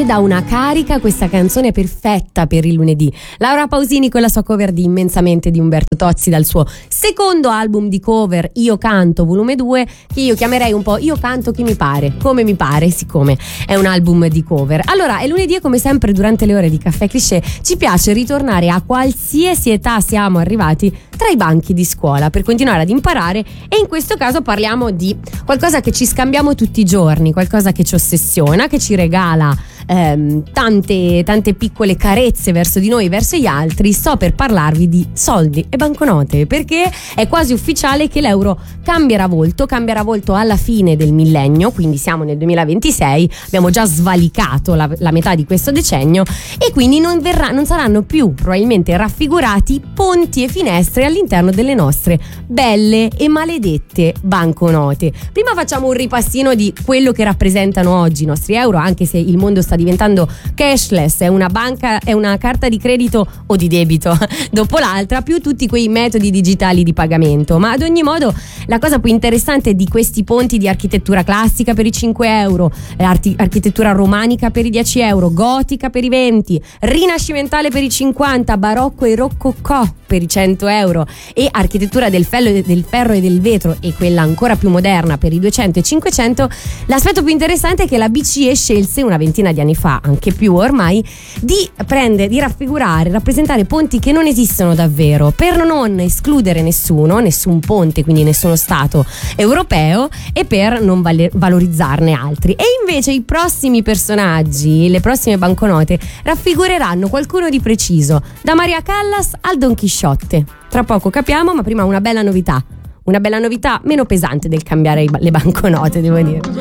dà una carica, questa canzone perfetta per il lunedì. Laura Pausini con la sua cover di Immensamente di Umberto Tozzi dal suo secondo album di cover Io Canto volume 2, che io chiamerei un po' Io canto chi mi pare, come mi pare, siccome è un album di cover. Allora, è lunedì e come sempre durante le ore di Caffè Cliché ci piace ritornare a qualsiasi età siamo arrivati tra i banchi di scuola per continuare ad imparare, e in questo caso parliamo di qualcosa che ci scambiamo tutti i giorni, qualcosa che ci ossessiona, che ci regala tante piccole carezze verso di noi, verso gli altri. Sto per parlarvi di soldi e banconote, perché è quasi ufficiale che l'euro cambierà volto alla fine del millennio, quindi siamo nel 2026, abbiamo già svalicato la metà di questo decennio, e quindi non saranno più probabilmente raffigurati ponti e finestre all'interno delle nostre belle e maledette banconote. Prima facciamo un ripassino di quello che rappresentano oggi i nostri euro, anche se il mondo sta diventando cashless, è una carta di credito o di debito dopo l'altra, più tutti quei metodi digitali di pagamento. Ma ad ogni modo la cosa più interessante di questi ponti di architettura classica per i 5 euro, architettura romanica per i 10 euro, gotica per i 20, rinascimentale per i 50, barocco e rococò per i 100 euro, e architettura del ferro e del vetro, e quella ancora più moderna per i 200 e 500, l'aspetto più interessante è che la BCE scelse una ventina di anni fa, anche più ormai, di raffigurare, rappresentare ponti che non esistono davvero, per non escludere nessun ponte, quindi nessuno stato europeo, e per non valorizzarne altri. E invece i prossimi personaggi, le prossime banconote, raffigureranno qualcuno di preciso, da Maria Callas al Don Chisciotte. Tra poco capiamo, ma prima una bella novità meno pesante del cambiare le banconote, devo dire.